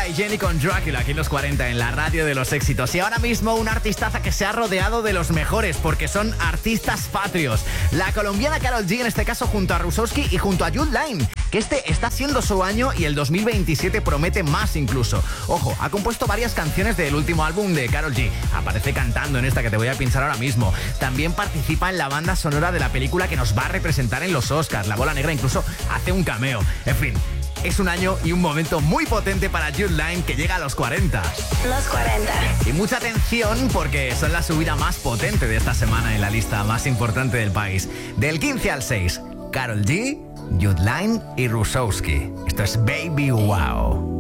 y Jenny con Drácula aquí en los 40 en la radio de los éxitos. Y ahora mismo una artistaza que se ha rodeado de los mejores porque son artistas patrios. La colombiana Karol G, en este caso junto a Rusowski y junto a Jude Line, que este está siendo su año y el 2027 promete más incluso. Ojo, ha compuesto varias canciones del último álbum de Karol G. Aparece cantando en esta que te voy a pinchar ahora mismo. También participa en la banda sonora de la película que nos va a representar en los Oscars. La Bola Negra incluso hace un cameo. En fin, es un año y un momento muy potente para Jude Line, que llega a los 40. Los 40. Y mucha atención porque son la subida más potente de esta semana en la lista más importante del país. Del 15 al 6, Karol G, Jude Line y Rusowski. Esto es Baby Wow.